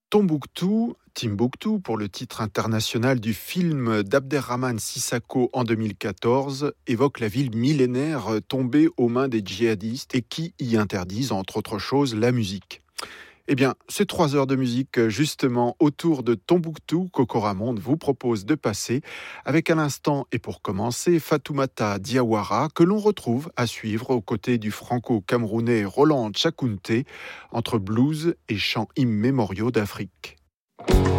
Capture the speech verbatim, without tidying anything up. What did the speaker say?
Tombouctou, Timbuktu pour le titre international du film d'Abderrahmane Sissako en deux mille quatorze, évoque la ville millénaire tombée aux mains des djihadistes et qui y interdisent, entre autres choses, la musique. Eh bien, ces trois heures de musique, justement, autour de Tombouctou, qu'Okora Monde vous propose de passer, avec à l'instant, et pour commencer, Fatoumata Diawara, que l'on retrouve à suivre aux côtés du franco-camerounais Roland Tchakounté, entre blues et chants immémoriaux d'Afrique.